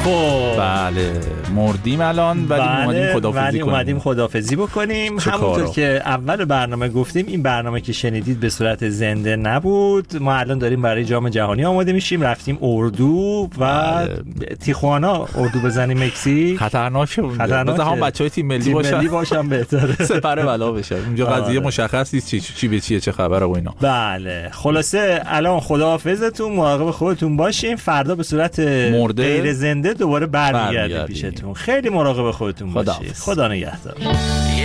خب بله مردیم الان ولی اومدیم خداحافظی بکنیم. همونطور که اول برنامه گفتیم این برنامه که شنیدید به صورت زنده نبود. ما الان داریم برای جام جهانی آماده میشیم، رفتیم اردو و تیخوانا اردو بزنیم مکزیک. خطرناکه. بذار هم بچهای تیم ملی باشن بهتره. سپر بلا بشه. اونجا قضیه مشخص نیست چی به چیه، چه خبره و اینا. بله خلاصه الان خداحافظتون، مراقب خودتون باشین. فردا به صورت غیر زنده دوباره برمیگردیم پیشتون. خیلی مراقب خودتون باشید. خدا نگهدار.